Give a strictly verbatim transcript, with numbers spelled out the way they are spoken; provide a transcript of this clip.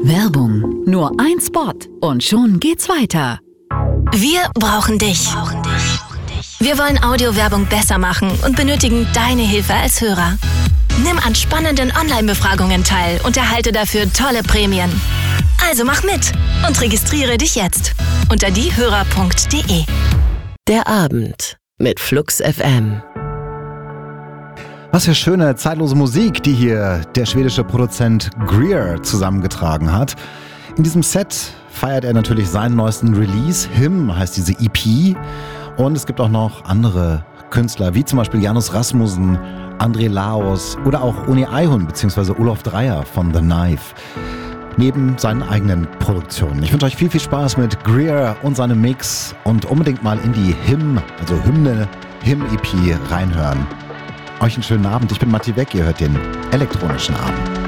Werbung. Nur ein Spot und schon geht's weiter. Wir brauchen dich. Wir wollen Audiowerbung besser machen und benötigen deine Hilfe als Hörer. Nimm an spannenden Online-Befragungen teil und erhalte dafür tolle Prämien. Also mach mit und registriere dich jetzt unter diehörer punkt de. Der Abend mit Flux F M. Was für schöne, zeitlose Musik, die hier der schwedische Produzent Greer zusammengetragen hat. In diesem Set feiert er natürlich seinen neuesten Release. Him heißt diese E P. Und es gibt auch noch andere Künstler, wie zum Beispiel Janus Rasmussen, André Laos oder auch Uni Eihun bzw. Olof Dreyer von The Knife. Neben seinen eigenen Produktionen. Ich wünsche euch viel, viel Spaß mit Greer und seinem Mix und unbedingt mal in die Him, also Hymne, Him-E P reinhören. Euch einen schönen Abend. Ich bin Matti Weck, ihr hört den elektronischen Abend.